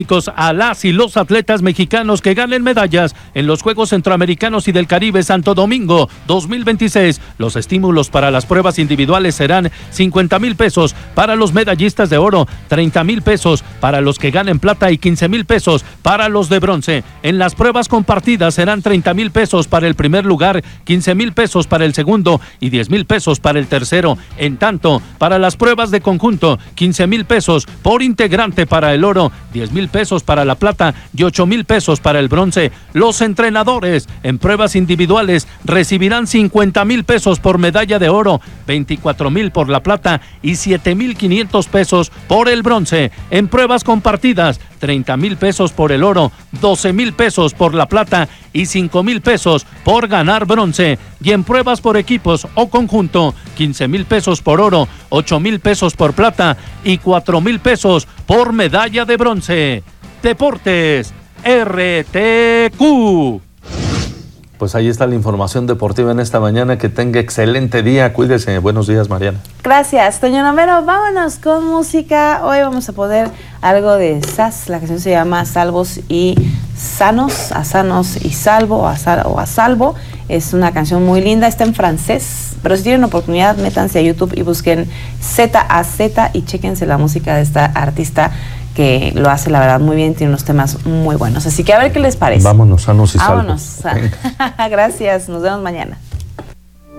a las y los atletas mexicanos que ganen medallas en los Juegos Centroamericanos y del Caribe Santo Domingo 2026. Los estímulos para las pruebas individuales serán 50,000 pesos para los medallistas de oro, 30,000 pesos para los que ganen plata y 15,000 pesos para los de bronce. En las pruebas compartidas serán 30,000 pesos para el primer lugar, 15,000 pesos para el segundo y 10,000 pesos para el tercero. En tanto, para las pruebas de conjunto, 15,000 pesos por integrante para el oro, 10,000 pesos para la plata y 8,000 pesos para el bronce. Los entrenadores en pruebas individuales recibirán 50,000 pesos por medalla de oro, 24,000 por la plata y 7,500 pesos por el bronce. En pruebas compartidas, 30,000 pesos por el oro, 12,000 pesos por la plata y 5,000 pesos por ganar bronce. Y en pruebas por equipos o conjunto, 15,000 pesos por oro, 8,000 pesos por plata y 4,000 pesos por medalla de bronce. Deportes RTQ. Pues ahí está la información deportiva en esta mañana. Que tenga excelente día. Cuídese. Buenos días, Mariana. Gracias, Toño Romero. Vámonos con música. Hoy vamos a poner algo de SAS. La canción se llama Salvos y Sanos, a Sanos y Salvo, o a Salvo. Es una canción muy linda, está en francés, pero si tienen oportunidad, métanse a YouTube y busquen ZAZ y chéquense la música de esta artista que lo hace, la verdad, muy bien, tiene unos temas muy buenos. Así que a ver qué les parece. Vámonos, sanos y salvos. Vámonos. Gracias, nos vemos mañana.